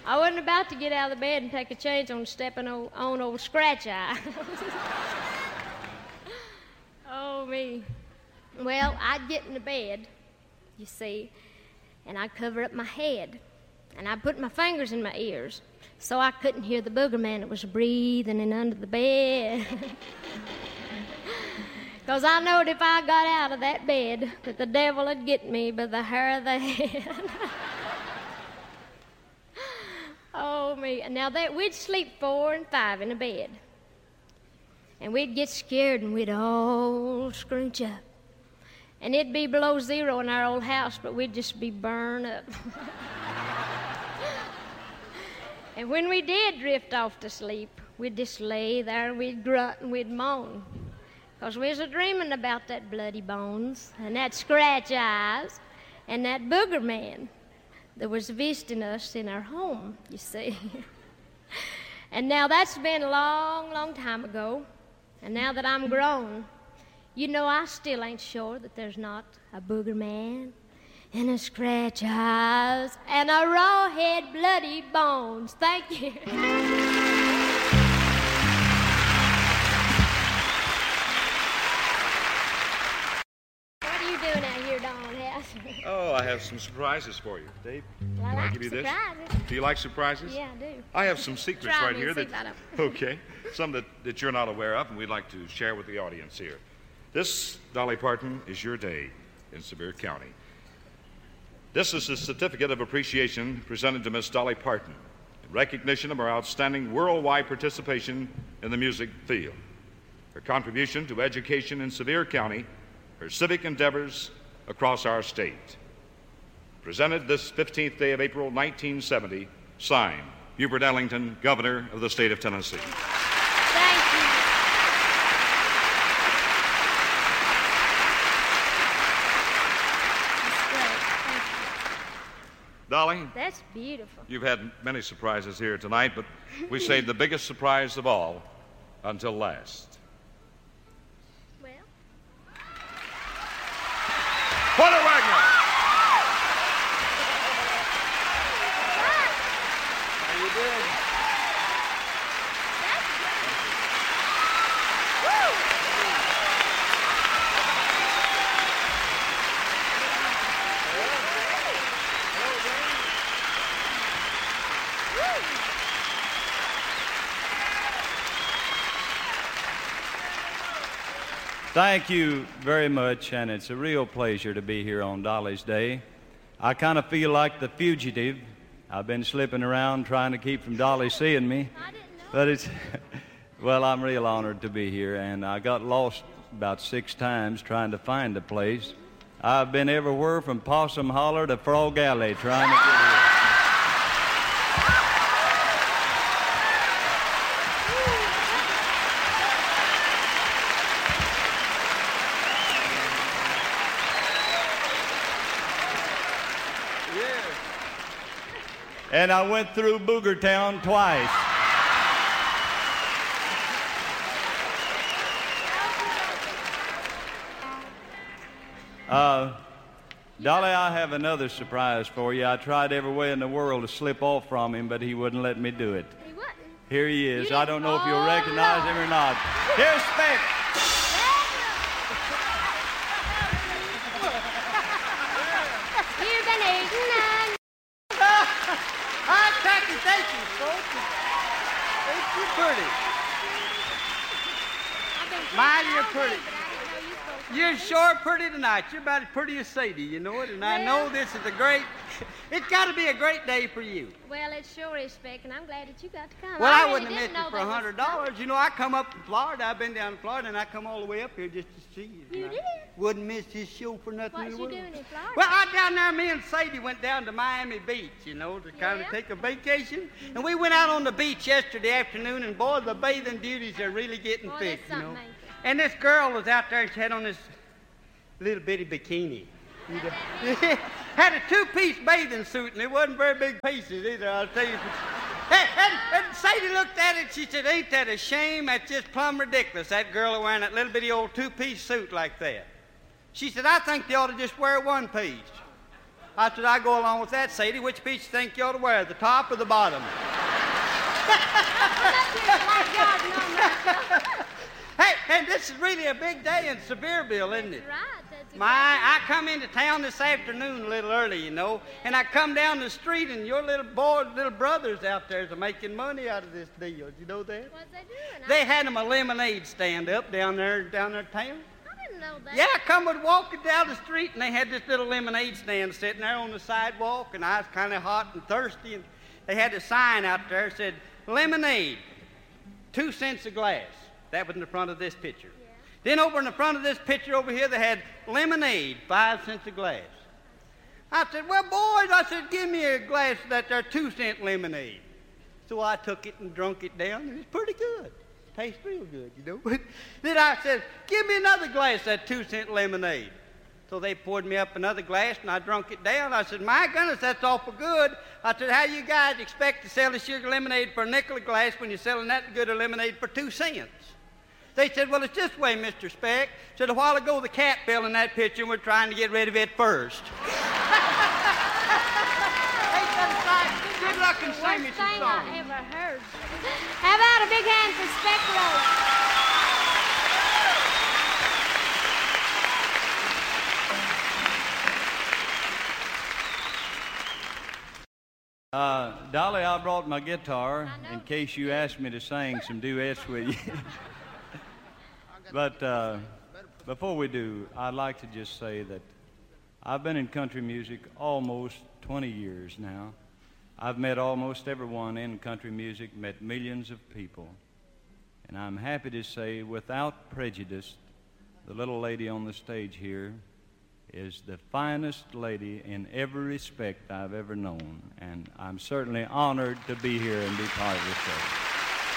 I wasn't about to get out of the bed and take a chance on stepping on old Scratch Eye. Oh, me. Well, I'd get in the bed, you see, and I'd cover up my head, and I'd put my fingers in my ears so I couldn't hear the booger man that was breathing in under the bed. Because I knowed if I got out of that bed that the devil would get me by the hair of the head. Oh, me. Now, we'd sleep 4 and 5 in a bed. And we'd get scared and we'd all scrunch up. And it'd be below zero in our old house, but we'd just be burned up. And when we did drift off to sleep, we'd just lay there and we'd grunt and we'd moan. Because we was a-dreaming about that bloody bones and that scratch eyes and that booger man that was visiting us in our home, you see. And now that's been a long, long time ago. And now that I'm grown, you know I still ain't sure that there's not a booger man and a scratch eyes and a raw head bloody bones. Thank you. Oh, I have some surprises for you. Dave, well, can I I give you surprises. This? Do you like surprises? Yeah, I do. I have some secrets Try right me here and see that, if I don't. okay, some that you're not aware of and we'd like to share with the audience here. This, Dolly Parton, is your day in Sevier County. This is a certificate of appreciation presented to Miss Dolly Parton in recognition of her outstanding worldwide participation in the music field, her contribution to education in Sevier County, her civic endeavors across our state. Presented this 15th day of April, 1970, signed, Hubert Ellington, Governor of the state of Tennessee. Thank you. That's great. Thank you. Dolly, That's beautiful. you've had many surprises here tonight, but we saved the biggest surprise of all until last. Well, Porter Wagner! How you doing? Thank you very much, and it's a real pleasure to be here on Dolly's Day. I kind of feel like the fugitive. I've been slipping around trying to keep from Dolly seeing me. I didn't know. But it's, well, I'm real honored to be here, and I got lost about 6 times trying to find the place. I've been everywhere from Possum Holler to Frog Alley trying to get here. And I went through Booger Town twice. Dolly, I have another surprise for you. I tried every way in the world to slip off from him, but he wouldn't let me do it. He wouldn't. Here he is. You I don't know if you'll didn't- recognize him or not. Here's Speck. You've been eating none. Hi, Cracky, thank you, folks. Ain't you pretty? I've been My, thinking you're all day, pretty. but I didn't know you spoke to You're me. sure pretty tonight. You're about as pretty as Sadie, you know it? And I know this is a great, it's got to be a great day for you. Well, it sure is, Speck, and I'm glad that you got to come. Well, I really wouldn't have didn't met you know for there was $100. You know, I come up from Florida. I've been down in Florida, and I come all the way up here just to see you. You And I did? Wouldn't miss this show for nothing What in the you world. doing in Florida? Well, I down there, me and Sadie went down to Miami Beach, you know, to kind of Yeah? take a vacation. And we went out on the beach yesterday afternoon, and boy, the bathing beauties are really getting Boy, thick, that's you know. something, ain't And this girl was out there, and she had on this little bitty bikini. Had a 2-piece bathing suit, and it wasn't very big pieces either, I'll tell you. And Sadie looked at it, she said, ain't that a shame? That's just plumb ridiculous, that girl wearing that little bitty old 2-piece suit like that. She said, I think they ought to just wear 1 piece. I said, I go along with that, Sadie. Which piece you think you ought to wear, the top or the bottom? Hey, and this is really a big day in Sevierville, isn't it? That's right. That's I come into town this afternoon a little early, you know, and I come down the street and your little brothers out there are making money out of this deal. Did you know that? What's they doing? They had them a lemonade stand up down there town. I didn't know that. Yeah, I come walking down the street and they had this little lemonade stand sitting there on the sidewalk, and I was kind of hot and thirsty, and they had a sign out there that said, lemonade, 2 cents a glass. That was in the front of this picture. Yeah. Then over in the front of this picture over here, they had lemonade, 5 cents a glass. I said, well, boys, I said, give me a glass of that there 2-cent lemonade. So I took it and drunk it down, and it's pretty good. Tastes real good, you know. But then I said, give me another glass of that 2-cent lemonade. So they poured me up another glass, and I drunk it down. I said, my goodness, that's awful good. I said, how you guys expect to sell a sugar lemonade for a nickel a glass when you're selling that good a lemonade for 2 cents? They said, well, it's this way, Mr. Speck. Said, a while ago, the cat fell in that pitcher, and we're trying to get rid of it first. Hey, good luck and sing me Worst some thing songs. I ever heard. How about a big hand for Speck Rose? Dolly, I brought my guitar in case you asked me to sing some duets with you. But before we do, I'd like to just say that I've been in country music almost 20 years now. I've met almost everyone in country music, met millions of people. And I'm happy to say, without prejudice, the little lady on the stage here is the finest lady in every respect I've ever known. And I'm certainly honored to be here and be part of the show.